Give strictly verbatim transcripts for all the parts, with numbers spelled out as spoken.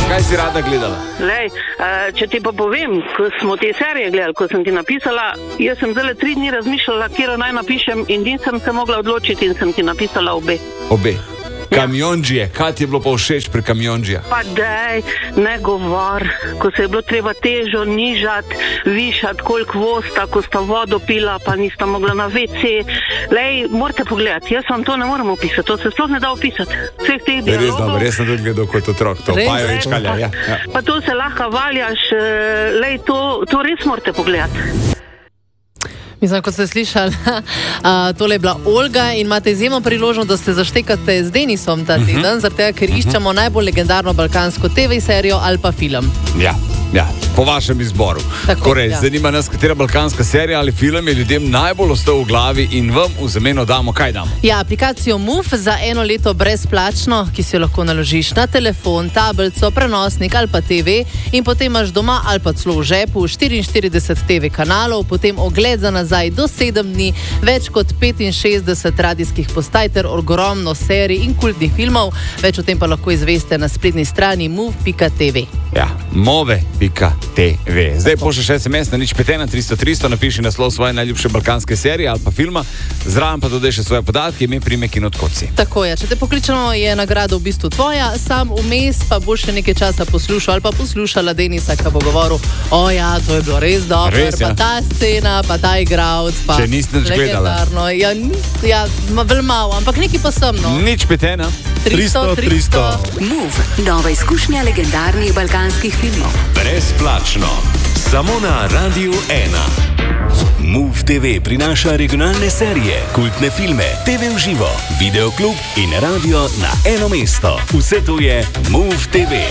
Kaj si rada gledala? Lej, če ti pa povem, ko smo te serije gledali, ko sem ti napisala, jaz sem zdaj tri dni razmišljala, kjer naj napišem in nisem se mogla odločiti in sem ti napisala obe. Obe. Kamionđije, kaj ti je bilo pa všeč pri Kamionđija? Pa dej, ne govor, ko se je bilo treba težo nižati, višati, koliko vosta, ko sta vodo pila, pa nista mogla na ve ce. Lej, morate pogledati, jaz vam to ne moram opisati, to se sploh ne da opisati. Vseh teh dialogov. Res dobro, res sem tudi gledal kot otrok, to Pajović kalja, ja. ja. Pa to se lahko valjaš, lej, to, to res morate pogledati. Mislim, kot ste slišali, tole je bila Olga in imate izjemno priložnost, da se zaštekate z Denisom ta teden, uh-huh. zaradi tega, ker iščemo uh-huh. najbolj legendarno balkansko te ve serijo ali pa film. Ja, ja, po vašem izboru. Tako, Korej, ja. zanima nas, katera balkanska serija ali film je ljudem najbolj ostal v glavi in vam v zameno damo, kaj damo? Ja, aplikacijo Move za eno leto brezplačno, ki si jo lahko naložiš na telefon, tablico, prenosnik ali pa te ve in potem imaš doma ali pa celo v žepu štiriinštirideset te ve kanalov, potem ogled za nazaj do sedem dni, več kot petinšestdeset radijskih postaj ter ogromno serij in kultnih filmov. Več o tem pa lahko izveste na spletni strani move pika te ve. Ja, move pika te ve. Zdaj pošlješ es em es na nič pet ena tristo tristo, napiši naslov svoje najljubše balkanske serije ali pa filma, zraven pa dodaj še svoje podatke, ime, priimek in od kod si. Tako je, če te pokličemo, je nagrada v bistvu tvoja, sam vmes pa boš še nekaj časa poslušal ali pa poslušala Denisa, ki bo govoril, o ja, to je bilo res dobro, res, ja. pa ta scena, pa ta igralec, pa če nisi nič gledala. Ja, ja, vel malo, ampak nekaj pa sem, no. Nič pet ena tristo tristo. Move, nova izkušnja legendarnih balkanskih filmov. Brezplačno, samo na Radiu ena. Move te ve prinaša regionalne serije, kultne filme, te ve v živo, videoklub in radio na eno mesto. Vse to je Move te ve.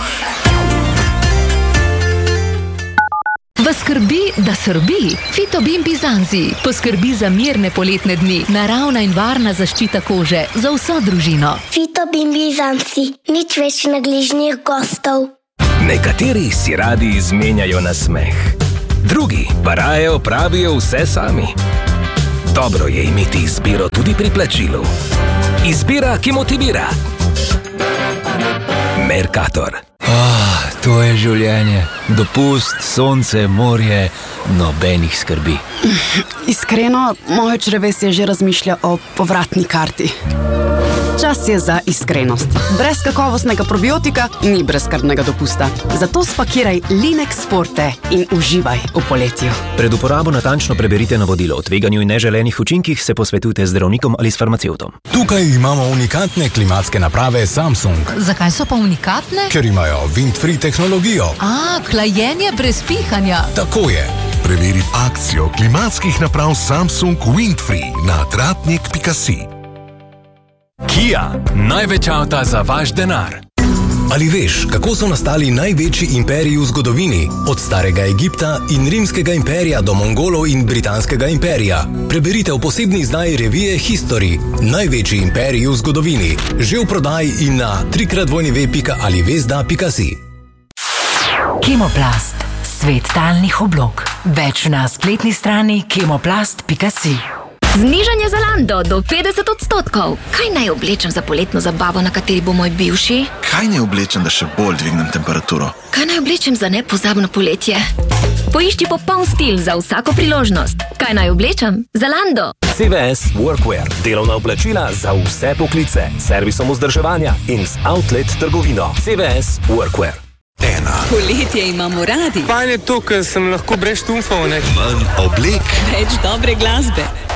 Vas skrbi, da srbi? Fitobin Bizanzi poskrbi za mirne poletne dni, naravna in varna zaščita kože za vso družino. Fitobin Bizanzi, nič več nagližnih gostov. Nekateri si radi izmenjajo na smeh, drugi pa raje opravijo vse sami. Dobro je imeti izbiro tudi pri plačilu. Izbira, ki motivira. Mercator. Ah, to je življenje. Dopust, sonce, morje, nobenih skrbi. Iskreno, moje črevesje že razmišlja o povratni karti. Čas je za iskrenost. Brez kakovostnega probiotika ni brezskrbnega dopusta. Zato spakiraj Linex Forte in uživaj v poletju. Pred uporabo natančno preberite navodilo. O tveganju in neželenih učinkih se posvetujte z zdravnikom ali s farmacevtom. Tukaj imamo unikatne klimatske naprave Samsung. Zakaj so pa unikatne? Ker imajo wind-free tehnologijo. A, hlajenje brez pihanja. Tako je. Preveri akcijo klimatskih naprav Samsung Windfree na tratnik pika si. Kia, največ avta za vaš denar. Ali veš, kako so nastali največji imperiji v zgodovini? Od starega Egipta in rimskega imperija do Mongolov in britanskega imperija. Preberite v posebni izdaji revije History. Največji imperiji v zgodovini. Že v prodaji in na trikrat dvojni ve pika ali vezda pika si. Kemoplast. Svet talnih oblog. Več na spletni strani kemoplast pika si. Znižanje Zalando do petdeset odstotkov. Kaj naj oblečem za poletno zabavo, na kateri bo moj bivši? Kaj naj oblečem, da še bolj dvignem temperaturo? Kaj naj oblečem za nepozabno poletje? Poišči popoln stil za vsako priložnost. Kaj naj oblečem? Zalando. C V S Workwear. Delovna oblačila za vse poklice. Servisom vzdrževanja in z outlet trgovino. C V S Workwear. Ena. Poletje imamo radi. Fajn je to, ker sem lahko brez štumfov. Manj oblek. Več dobre glasbe.